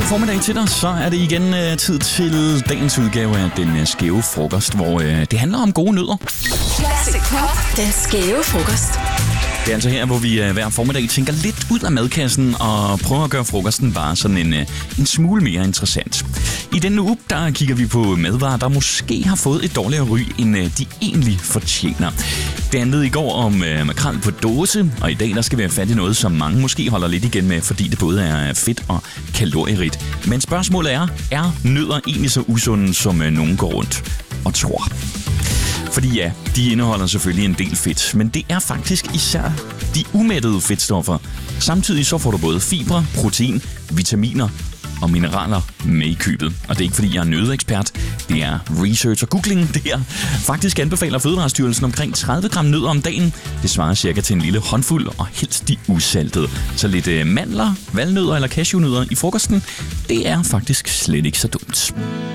Formiddag til dig, så er det igen tid til dagens udgave af Den Skæve Frokost, hvor det handler om gode nødder. Classic Pop, Den Skæve Frokost. Det er altså her, hvor vi hver formiddag tænker lidt ud af madkassen og prøver at gøre frokosten bare sådan en smule mere interessant. I denne uge, der kigger vi på madvarer, der måske har fået et dårligere ry, end de egentlig fortjener. Det handlede i går om makrel på dåse, og i dag der skal vi have fat i noget, som mange måske holder lidt igen med, fordi det både er fedt og kalorierigt. Men spørgsmålet er nødder egentlig så usunde, som nogen går rundt og tror? Fordi ja, de indeholder selvfølgelig en del fedt, men det er faktisk især de umættede fedtstoffer. Samtidig så får du både fibre, protein, vitaminer og mineraler med i købet. Og det er ikke fordi, jeg er nøddeekspert. Det er research og googling, det her. Faktisk anbefaler Fødevarestyrelsen omkring 30 gram nødder om dagen. Det svarer cirka til en lille håndfuld, og helst de usaltede. Så lidt mandler, valnødder eller cashewnødder i frokosten, det er faktisk slet ikke så dumt.